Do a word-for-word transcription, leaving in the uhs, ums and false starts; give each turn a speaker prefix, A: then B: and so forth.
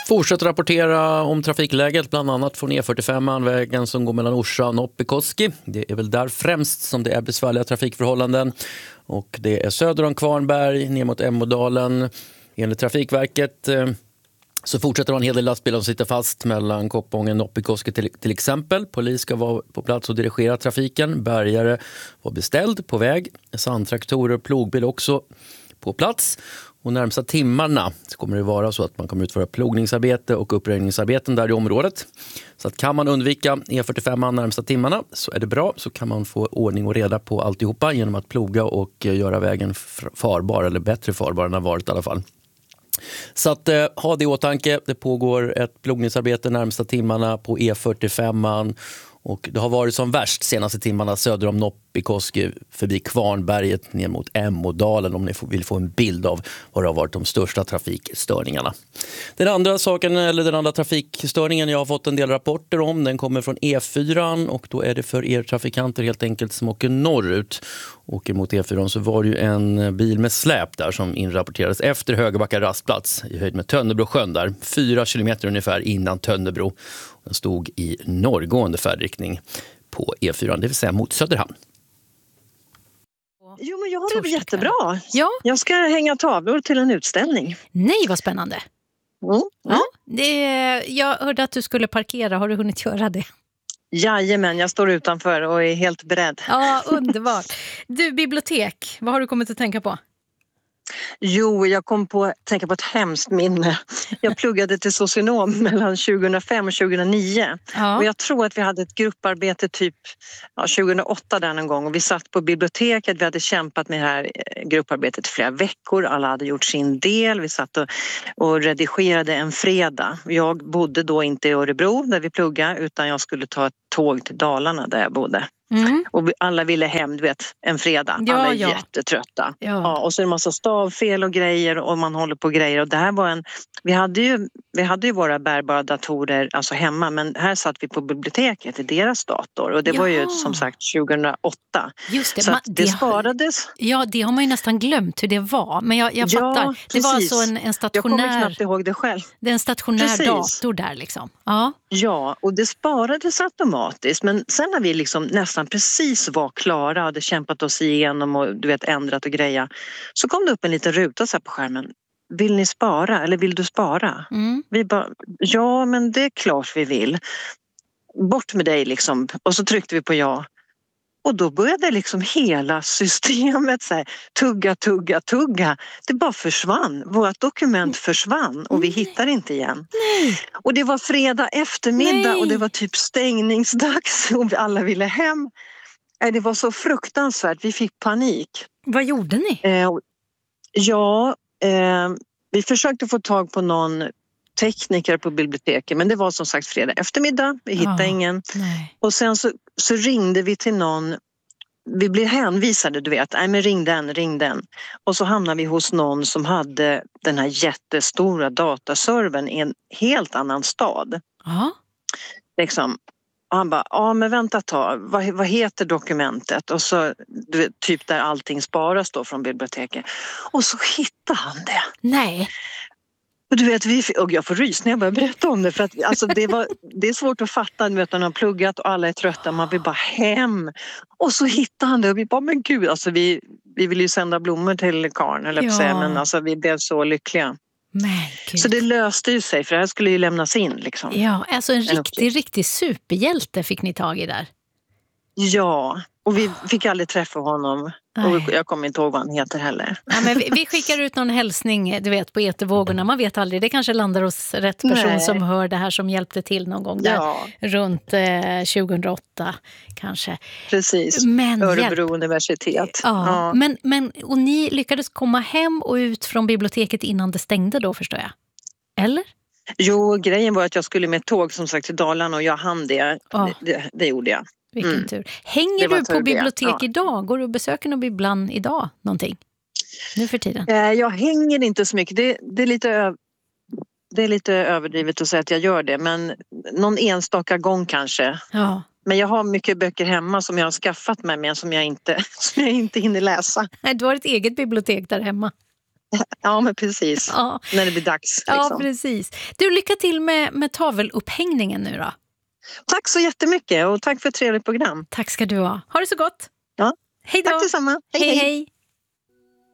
A: Fortsätter rapportera om trafikläget, bland annat från E fyrtiofem, vägen som går mellan Orsa och Noppikoski. Det är väl där främst som det är besvärliga trafikförhållanden. Och det är söder om Kvarnberg, ner mot Emodalen. Enligt Trafikverket eh, så fortsätter man en hel del lastbilar som sitter fast mellan Koppången och Noppikoski till, till exempel. Polis ska vara på plats och dirigera trafiken. Bärgare var beställd på väg. Sandtraktorer och plogbil också på plats. Och närmsta timmarna så kommer det vara så att man kommer utföra plogningsarbete och uppröjningsarbeten där i området. Så att kan man undvika E fyrtiofem närmsta timmarna så är det bra. Så kan man få ordning och reda på alltihopa genom att ploga och göra vägen farbar, eller bättre farbar än den har varit i alla fall. Så att eh, ha det i åtanke. Det pågår ett plogningsarbete närmsta timmarna på E fyrtiofem. Och det har varit som värst senaste timmarna söder om Noppikoski förbi Kvarnberget ner mot Emodalen, om ni vill få en bild av vad det har varit de största trafikstörningarna. Den andra saken, eller den andra trafikstörningen jag har fått en del rapporter om, den kommer från E fyra, och då är det för er trafikanter helt enkelt som åker norrut. Åker mot E fyra så var det ju en bil med släp där som inrapporterades efter Högerbacka rastplats i höjd med Tönnebrosjön där, fyra kilometer ungefär innan Tönnebro. Den stod i norrgående färdriktning på E fyra, det vill säga mot Söderhamn.
B: Jo, men jag har det jättebra.
C: Ja.
B: Jag ska hänga tavlor till en utställning.
C: Nej, vad spännande.
B: Mm.
C: Ja, det, jag hörde att du skulle parkera. Har du hunnit göra det?
B: Jajamän, jag står utanför och är helt beredd.
C: Ja, underbart. Du, bibliotek, vad har du kommit att tänka på?
B: Jo, jag kom på att tänka på ett hemskt minne. Jag pluggade till socionom mellan tjugohundrafem och tjugohundranio.
C: Ja.
B: Och jag tror att vi hade ett grupparbete typ ja, tjugohundraåtta där någon gång. Och vi satt på biblioteket, vi hade kämpat med det här grupparbetet i flera veckor. Alla hade gjort sin del. Vi satt och, och redigerade en fredag. Jag bodde då inte i Örebro där vi pluggade, utan jag skulle ta ett tåg till Dalarna där jag bodde. Mm. Och alla ville hem, du vet, en fredag.
C: Ja,
B: alla är
C: ja.
B: jättetrötta.
C: Ja.
B: Ja, och så är det en massa stavfel och grejer och man håller på grejer. Och det här var en, vi hade ju, vi hade ju våra bärbara datorer alltså hemma, men här satt vi på biblioteket i deras dator. Och det
C: Ja.
B: var ju som sagt tjugohundraåtta.
C: Just det,
B: så
C: man,
B: att det, det sparades.
C: Ja, det har man ju nästan glömt hur det var. Men jag, jag
B: ja,
C: fattar. Det
B: precis.
C: var alltså en, en stationär...
B: Jag kommer knappt ihåg det själv.
C: Det är en stationär
B: Precis.
C: dator där liksom. Ja.
B: Ja, och det sparades automatiskt. Men sen när vi liksom nästan precis var klara och hade kämpat oss igenom och du vet ändrat och greja, så kom det upp en liten ruta så här på skärmen. Vill ni spara eller vill du spara?
C: Mm.
B: Vi bara, ja men det är klart vi vill. Bort med dig liksom. Och så tryckte vi på ja. Och då började liksom hela systemet så här, tugga, tugga, tugga. Det bara försvann. Vårt dokument försvann och vi hittar inte igen.
C: Nej.
B: Och det var fredag eftermiddag
C: Nej.
B: och det var typ stängningsdags och vi alla ville hem. Det var så fruktansvärt. Vi fick panik.
C: Vad gjorde ni?
B: Eh, ja, eh, vi försökte få tag på någon tekniker på biblioteket, men det var som sagt fredag eftermiddag. Vi hittade
C: Ja.
B: ingen.
C: Nej.
B: Och sen så, så ringde vi till någon. Vi blev hänvisade, du vet. Nej, men ring den, ring den. Och så hamnade vi hos någon som hade den här jättestora dataservern i en helt annan stad.
C: Ja.
B: Liksom. Och han bara, ja men vänta ett tag, vad, vad heter dokumentet? Och så, du vet, typ där allting sparas då från biblioteket. Och så hittade han det.
C: Nej.
B: Och du vet, vi, och jag får rys när jag börjar berätta om det. För att, alltså, det, var, det är svårt att fatta, du vet, när man har pluggat och alla är trötta. Man vill bara hem. Och så hittade han det och vi bara, men gud, alltså, vi, vi vill ju sända blommor till karln, eller
C: Ja.
B: säga, men alltså, vi blev så lyckliga.
C: Men gud.
B: Så det löste ju sig, för det här skulle ju lämnas in. Liksom.
C: Ja, alltså en
B: En
C: riktig, riktig superhjälte fick ni tag i där.
B: Ja, och vi fick aldrig träffa honom.
C: Nej.
B: Och jag kommer inte ihåg vad han heter heller.
C: Ja, men vi, vi skickar ut någon hälsning, du vet, på etervågorna. Man vet aldrig, det kanske landar hos rätt person. Nej. Som hör det här, som hjälpte till någon gång där.
B: Ja.
C: Runt eh, tjugohundraåtta kanske.
B: Precis,
C: men
B: Örebro
C: hjälp.
B: universitet.
C: Ja.
B: Ja.
C: Men, men, och ni lyckades komma hem och ut från biblioteket innan det stängde då, förstår jag. Eller?
B: Jo, grejen var att jag skulle med tåg som sagt till Dalarna och jag hann det.
C: Ja.
B: Det, det, det gjorde jag.
C: Vilken
B: Mm.
C: tur. Hänger
B: Det var
C: du på
B: tur det.
C: bibliotek
B: Ja.
C: idag? Går du och besöker någon bibblan idag? Någonting? Nu för tiden?
B: Eh, Jag hänger inte så mycket. Det, det, är lite, ö- det är lite överdrivet att säga att jag gör det. Men någon enstaka gång kanske.
C: Ja.
B: Men jag har mycket böcker hemma som jag har skaffat mig men som jag inte, som jag inte hinner läsa.
C: Nej, du har ett eget bibliotek där hemma.
B: Ja, men precis.
C: Ja.
B: När det blir dags. Liksom.
C: Ja, precis. Du, lycka till med, med tavelupphängningen nu då.
B: Tack så jättemycket och tack för ett trevligt program.
C: Tack ska du ha. Ha det så gott.
B: Ja.
C: Hej då.
B: Tack detsamma. Hej,
C: hej.
B: hej.
C: hej.